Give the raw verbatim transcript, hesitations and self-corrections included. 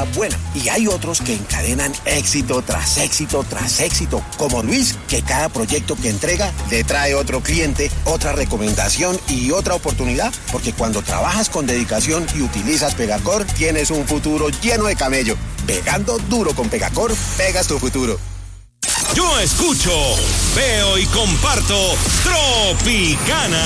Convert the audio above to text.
vida buena. Y hay otros que encadenan éxito tras éxito tras éxito, como Luis, que cada proyecto que entrega le trae otro cliente, otra recomendación y otra oportunidad, porque cuando trabajas con dedicación y utilizas Pegacor, tienes un futuro lleno de camello. Pegando duro con Pegacor, pegas tu futuro. Yo escucho, veo y comparto Tropicana.